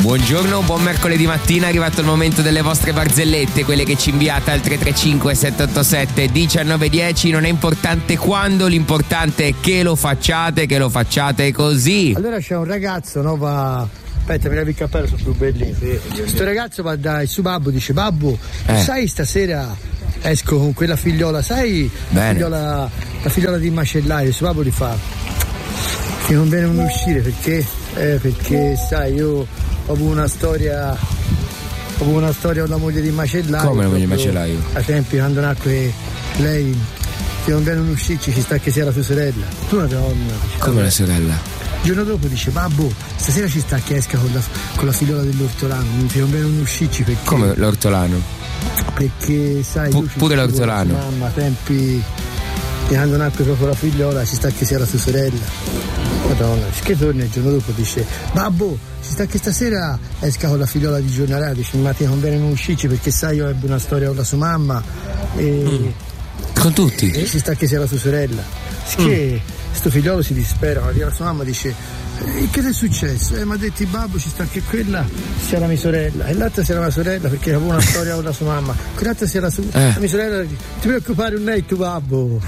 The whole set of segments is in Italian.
Buongiorno, buon mercoledì mattina, è arrivato il momento delle vostre barzellette, quelle che ci inviate al 335 787 1910. Non è importante quando, l'importante è che lo facciate così. Allora c'è un ragazzo, no, aspetta, mi levi il cappello, sono più bellino. Questo ragazzo va dal suo babbo, dice: babbo, sai stasera esco con quella figliola, sai? La figliola di macellaio. Il suo babbo gli fa: ti conviene non uscire perché sai, io ho avuto una storia con la moglie di macellaio. Come la moglie di macellaio? Ai tempi quando nacque lei, ti conviene non uscirci, ci sta che sia la tua sorella. Tu una donna. Come la sorella? Il giorno dopo dice: babbo, stasera ci sta che esca con la figliola dell'ortolano, ti conviene non uscirci perché. Come l'ortolano? Perché sai, pure l'ortolano. Mamma, a tempi di quando nacque proprio la figliola, ci sta che sia la tua sorella. Madonna, che torna il giorno dopo, dice: babbo, ci sta che stasera esca con la figliola di giornalare, dice: ma ti conviene non uscirci perché sai, io ebbi una storia con la sua mamma e con tutti? E ci sta che sia la tua sorella. Che sto figliolo si dispera, arriva la sua mamma, dice: che ti è successo? Mi ha detto il babbo, ci sta che quella sia la mia sorella e l'altra sia la mia sorella perché avevo una storia con la sua mamma, quell'altra sia la mia sorella, ti preoccupare, non è il tuo babbo.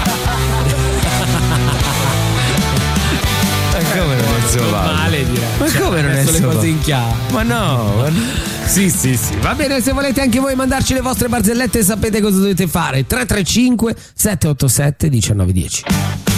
Ma come non è il suo babbo? Male, direi. Ma come non è il suo le cose babbo? in chiaro. Ma no. Sì. Va bene, se volete anche voi mandarci le vostre barzellette sapete cosa dovete fare. 335 787 1910.